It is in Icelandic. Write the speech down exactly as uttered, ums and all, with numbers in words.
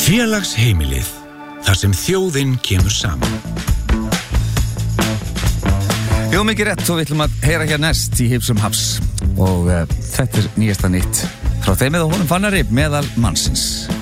Félagsheimilið, þar sem þjóðin kemur saman. Jú, mikið rétt, og við ætlum að heyra hér næst í Hipsum Haps og uh, þetta er nýjasta nýtt frá þeim eða honum Fannari meðal mannsins.